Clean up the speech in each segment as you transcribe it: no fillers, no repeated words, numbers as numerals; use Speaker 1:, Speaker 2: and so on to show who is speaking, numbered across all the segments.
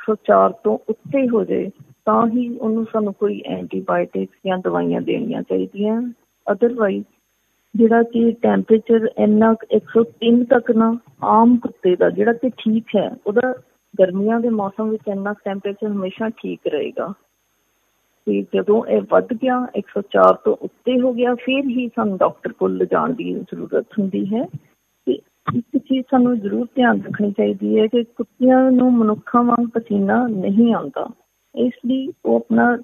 Speaker 1: 104 ਤੋਂ ਉੱਤੇ ਹੋ ਜਾਏ ਤਾਂ ਹੀ ਉਹਨੂੰ ਸਾਨੂੰ ਕੋਈ ਐਂਟੀਬਾਇਓਟਿਕਸ ਜਾਂ ਦਵਾਈਆਂ ਦੇਣੀਆਂ ਚਾਹੀਦੀਆਂ। ਅਦਰਵਾਈਜ਼ ਜਿਹੜਾ ਕਿ ਟੈਂਪਰੇਚਰ ਇੰਨਾ 103 ਤੱਕ ਨਾ ਆਮ ਕੁੱਤੇ ਦਾ ਜਿਹੜਾ ਕਿ ਠੀਕ ਹੈ, ਉਹਦਾ ਗਰਮੀਆਂ ਦੇ ਮੌਸਮ ਵਿੱਚ ਇੰਨਾ ਟੈਂਪਰੇਚਰ ਹਮੇਸ਼ਾ ਠੀਕ ਰਹੇਗਾ। ਅਤੇ ਜਦੋਂ ਇਹ ਵੱਧ ਗਿਆ 104 ਤੋਂ ਉੱਤੇ ਹੋ ਗਿਆ ਫਿਰ ਹੀ ਸਾਨੂੰ ਡਾਕਟਰ ਕੋਲ ਲਿਜਾਣ ਦੀ ਜ਼ਰੂਰਤ ਹੁੰਦੀ ਹੈ। ਅਤੇ ਇੱਕ ਚੀਜ਼ ਸਾਨੂੰ ਜ਼ਰੂਰ ਧਿਆਨ ਰੱਖਣੀ ਚਾਹੀਦੀ ਹੈ ਕਿ ਕੁੱਤਿਆਂ ਨੂੰ ਮਨੁੱਖਾਂ ਵਾਂਗ ਪਸੀਨਾ ਨਹੀਂ ਆਉਂਦਾ, ਇਸ ਲਈ ਉਹ ਆਪਣਾ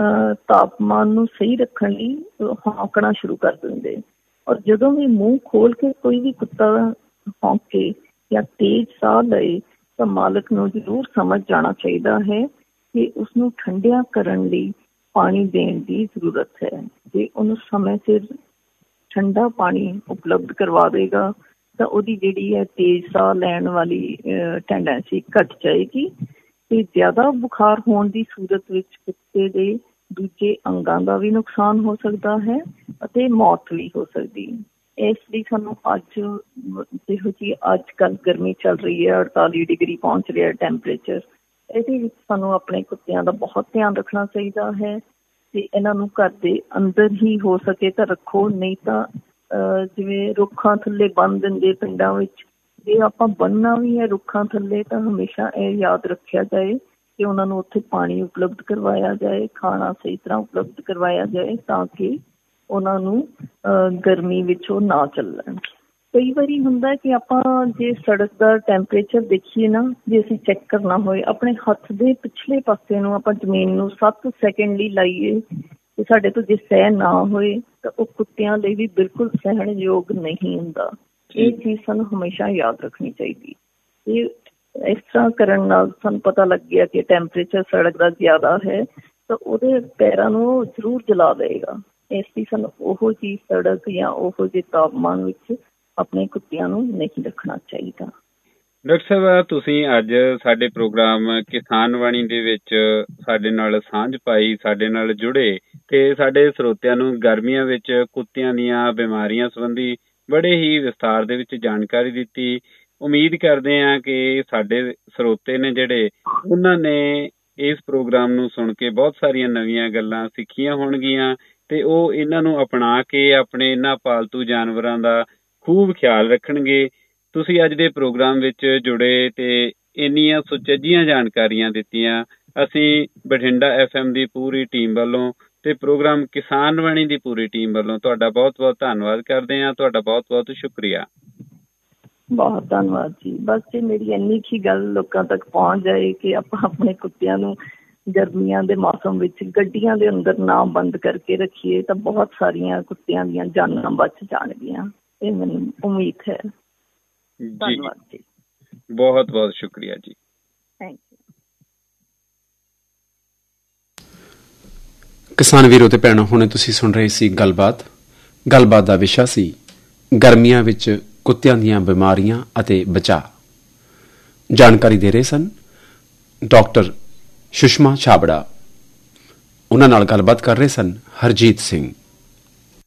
Speaker 1: ਤਾਪਮਾਨ ਨੂੰ ਸਹੀ ਰੱਖਣ ਲਈ ਹੌਂਕਣਾ ਸ਼ੁਰੂ ਕਰ ਦਿੰਦੇ। ਔਰ ਜਦੋਂ ਵੀ ਮੂੰਹ ਖੋਲ੍ਹ ਕੇ ਕੋਈ ਵੀ ਕੁੱਤਾ ਹੌਂਕੇ ਜਾਂ ਤੇਜ਼ ਸਾਹ ਲਏ ਤਾਂ ਮਾਲਕ ਨੂੰ ਜ਼ਰੂਰ ਸਮਝ ਜਾਣਾ ਚਾਹੀਦਾ ਹੈ ਕਿ ਉਸਨੂੰ ਠੰਡਿਆਂ ਕਰਨ ਲਈ ਪਾਣੀ ਦੇਣ ਦੀ ਜ਼ਰੂਰਤ ਹੈ। ਜੇ ਉਹਨੂੰ ਸਮੇਂ ਸਿਰ ਠੰਡਾ ਪਾਣੀ ਉਪਲਬਧ ਕਰਵਾ ਦੇਗਾ ਤਾਂ ਉਹਦੀ ਜਿਹੜੀ ਹੈ ਤੇਜ਼ ਸਾਹ ਲੈਣ ਵਾਲੀ ਟੈਂਡੈਂਸੀ ਘੱਟ ਜਾਏਗੀ ਅਤੇ ਜ਼ਿਆਦਾ ਬੁਖਾਰ ਹੋਣ ਦੀ ਸੂਰਤ ਵਿੱਚ ਕੁੱਤੇ ਦੇ ਦੂਜੇ ਅੰਗਾਂ ਦਾ ਵੀ ਨੁਕਸਾਨ ਹੋ ਸਕਦਾ ਹੈ ਅਤੇ ਮੌਤ ਵੀ ਹੋ ਸਕਦੀ। ਇਸ ਲਈ ਸਾਨੂੰ ਅੱਜ ਜਿਹੋ ਜਿਹੀ ਅੱਜ ਕੱਲ੍ਹ ਗਰਮੀ ਚੱਲ ਰਹੀ ਹੈ, 48 ਡਿਗਰੀ ਪਹੁੰਚ ਰਿਹਾ ਟੈਂਪਰੇਚਰ, ਇਹਦੇ ਵਿੱਚ ਸਾਨੂੰ ਆਪਣੇ ਕੁੱਤਿਆਂ ਦਾ ਬਹੁਤ ਧਿਆਨ ਰੱਖਣਾ ਚਾਹੀਦਾ ਹੈ ਅਤੇ ਇਹਨਾਂ ਨੂੰ ਘਰ ਦੇ ਅੰਦਰ ਹੀ ਹੋ ਸਕੇ ਤਾਂ ਰੱਖੋ, ਨਹੀਂ ਤਾਂ ਜਿਵੇਂ ਰੁੱਖਾਂ ਥੱਲੇ ਬੰਨ੍ਹ ਦਿੰਦੇ ਪਿੰਡਾਂ ਵਿੱਚ, ਜੇ ਆਪਾਂ ਬੰਨ੍ਹਣਾ ਵੀ ਹੈ ਰੁੱਖਾਂ ਥੱਲੇ ਤਾਂ ਹਮੇਸ਼ਾ ਇਹ ਯਾਦ ਰੱਖਿਆ ਜਾਏ ਕਿ ਉਹਨਾਂ ਨੂੰ ਉੱਥੇ ਪਾਣੀ ਉਪਲਬਧ ਕਰਵਾਇਆ ਜਾਏ, ਖਾਣਾ ਸਹੀ ਤਰ੍ਹਾਂ ਉਪਲਬਧ ਕਰਵਾਇਆ ਜਾਏ ਤਾਂ ਕਿ ਉਹਨਾਂ ਨੂੰ ਗਰਮੀ ਵਿੱਚ ਉਹ ਨਾ ਚੱਲਣ। ਕਈ ਵਾਰੀ ਹੁੰਦਾ ਕਿ ਆਪਾਂ ਜੇ ਸੜਕ ਦਾ ਟੈਂਪਰੇਚਰ ਦੇਖੀਏ ਨਾ, ਜੇ ਅਸੀਂ ਚੈੱਕ ਕਰਨਾ ਹੋਏ ਆਪਣੇ ਹੱਥ ਦੇ ਪਿਛਲੇ ਪਾਸੇ ਨੂੰ ਆਪਾਂ ਜ਼ਮੀਨ ਨੂੰ 7 ਸੈਕਿੰਡ ਲਈ ਲਾਈਏ ਅਤੇ ਸਾਡੇ ਤੋਂ ਜੇ ਸਹਿ ਨਾ ਹੋਏ ਤਾਂ ਉਹ ਕੁੱਤਿਆਂ ਲਈ ਵੀ ਬਿਲਕੁਲ ਸਹਿਣਯੋਗ ਨਹੀਂ ਹੁੰਦਾ। ਇਹ ਚੀਜ਼ ਸਾਨੂੰ ਹਮੇਸ਼ਾ ਯਾਦ ਰੱਖਣੀ ਚਾਹੀਦੀ। ਇਹ ਇਸ ਤਰ੍ਹਾਂ ਕਰਨ ਨਾਲ ਸਾਨੂੰ ਪਤਾ ਲੱਗ ਗਿਆ ਕਿ ਟੈਂਪਰੇਚਰ ਸੜਕ ਦਾ ਜ਼ਿਆਦਾ ਹੈ ਤਾਂ ਉਹਦੇ ਪੈਰਾਂ ਨੂੰ ਉਹ ਜ਼ਰੂਰ ਜਲਾ ਦੇਗਾ। ਇਸ ਲਈ ਸਾਨੂੰ ਉਹੋ ਜਿਹੀ ਸੜਕ ਜਾਂ ਉਹੋ ਜਿਹੇ ਤਾਪਮਾਨ ਵਿੱਚ ਆਪਣੇ ਕੁੱਤਿਆਂ ਨੂੰ ਨਹੀਂ ਰੱਖਣਾ ਚਾਹੀਦਾ।
Speaker 2: ਡਾਕਟਰ ਸਾਹਿਬ, ਤੁਸੀਂ ਅੱਜ ਸਾਡੇ ਪ੍ਰੋਗਰਾਮ ਕਿਸਾਨ ਬਾਣੀ ਦੇ ਵਿੱਚ ਸਾਡੇ ਨਾਲ ਸਾਂਝ ਪਾਈ, ਸਾਡੇ ਨਾਲ ਜੁੜੇ ਤੇ ਸਾਡੇ ਸਰੋਤਿਆਂ ਨੂੰ ਗਰਮੀਆਂ ਵਿੱਚ ਕੁੱਤਿਆਂ ਦੀਆਂ ਬਿਮਾਰੀਆਂ ਸੰਬੰਧੀ ਬੜੇ ਹੀ ਵਿਸਥਾਰ ਦੇ ਵਿੱਚ ਜਾਣਕਾਰੀ ਦਿੱਤੀ। ਉਮੀਦ ਕਰਦੇ ਹਾਂ ਕਿ ਸਾਡੇ ਸਰੋਤੇ ਨੇ ਜਿਹੜੇ ਉਹਨਾਂ ਨੇ ਇਸ ਪ੍ਰੋਗਰਾਮ ਨੂੰ ਸੁਣ ਕੇ ਬਹੁਤ ਸਾਰੀਆਂ ਨਵੀਆਂ ਗੱਲਾਂ ਸਿੱਖੀਆਂ ਹੋਣਗੀਆਂ ਤੇ ਉਹ ਇਹਨਾਂ ਨੂੰ ਅਪਣਾ ਕੇ ਆਪਣੇ ਇਹਨਾਂ ਪਾਲਤੂ ਜਾਨਵਰਾਂ ਦਾ ਖੂਬ ਖਿਆਲ ਰੱਖਣਗੇ। ਤੁਸੀਂ ਅੱਜ ਦੇ ਪ੍ਰੋਗਰਾਮ ਵਿੱਚ ਜੁੜੇ ਤੇ ਇੰਨੀਆਂ ਸੁਚੱਜੀਆਂ ਜਾਣਕਾਰੀਆਂ ਦਿੱਤੀਆਂ। ਅਸੀਂ ਬਠਿੰਡਾ FM ਦੀ ਪੂਰੀ ਟੀਮ ਵੱਲੋਂ ਤੇ ਪ੍ਰੋਗਰਾਮ ਕਿਸਾਨ ਬਾਣੀ ਦੀ ਪੂਰੀ ਟੀਮ ਵੱਲੋਂ ਤੁਹਾਡਾ ਬਹੁਤ ਬਹੁਤ ਧੰਨਵਾਦ ਕਰਦੇ ਹਾਂ। ਤੁਹਾਡਾ ਬਹੁਤ ਬਹੁਤ ਸ਼ੁਕਰੀਆ।
Speaker 1: ਬਹੁਤ ਧੰਨਵਾਦ ਜੀ। ਬਸ ਜੇ ਮੇਰੀ ਇੰਨੀ ਕੁ ਗੱਲ ਲੋਕਾਂ ਤੱਕ ਪਹੁੰਚ ਜਾਏ ਕਿ ਆਪਾਂ ਆਪਣੇ ਕੁੱਤਿਆਂ ਨੂੰ ਗਰਮੀਆਂ ਦੇ ਮੌਸਮ ਵਿੱਚ ਗੱਡੀਆਂ ਦੇ ਅੰਦਰ ਨਾ ਬੰਦ ਕਰਕੇ ਰੱਖੀਏ ਤਾਂ ਬਹੁਤ ਸਾਰੀਆਂ ਕੁੱਤਿਆਂ ਦੀਆਂ ਜਾਨਾਂ ਬਚ ਜਾਣਗੀਆਂ, ਇਹ ਮੈਨੂੰ ਉਮੀਦ ਹੈ। ਧੰਨਵਾਦ ਜੀ।
Speaker 2: ਬਹੁਤ ਬਹੁਤ ਸ਼ੁਕਰੀਆ ਜੀ।
Speaker 1: Thank you.
Speaker 3: ਕਿਸਾਨ ਵੀਰੋ ਤੇ ਭੈਣੋ, ਹੁਣੇ ਤੁਸੀਂ ਸੁਣ ਰਹੇ ਸੀ ਗੱਲਬਾਤ ਦਾ ਵਿਸ਼ਾ ਸੀ ਗਰਮੀਆਂ ਵਿੱਚ ਕੁੱਤਿਆਂ ਦੀਆਂ ਬਿਮਾਰੀਆਂ ਅਤੇ ਬਚਾਅ। ਜਾਣਕਾਰੀ ਦੇ ਰਹੇ ਸਨ ਡਾਕਟਰ ਸੁਸ਼ਮਾ ਛਾਬੜਾ। ਉਹਨਾਂ ਨਾਲ ਗੱਲਬਾਤ ਕਰ ਰਹੇ ਸਨ ਹਰਜੀਤ ਸਿੰਘ।